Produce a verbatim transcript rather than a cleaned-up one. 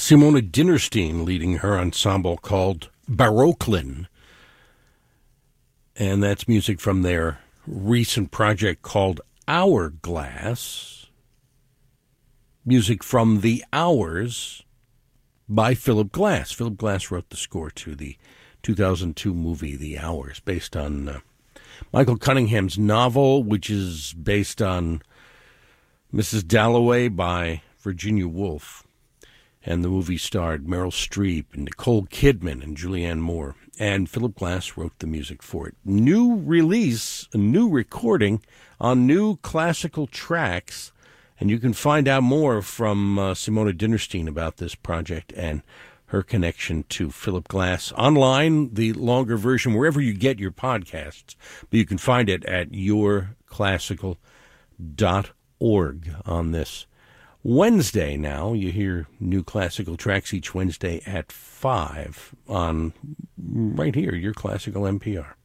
Simona Dinnerstein leading her ensemble called Baroklin. And that's music from their recent project called Hourglass. Music from The Hours by Philip Glass. Philip Glass wrote the score to the two thousand two movie The Hours, based on uh, Michael Cunningham's novel, which is based on Missus Dalloway by Virginia Woolf. And the movie starred Meryl Streep and Nicole Kidman and Julianne Moore. And Philip Glass wrote the music for it. New release, a new recording on New Classical Tracks. And you can find out more from uh, Simona Dinnerstein about this project and her connection to Philip Glass online, the longer version, wherever you get your podcasts. But you can find it at your classical dot org on this Wednesday now. You hear New Classical Tracks each Wednesday at five on right here, Your Classical N P R.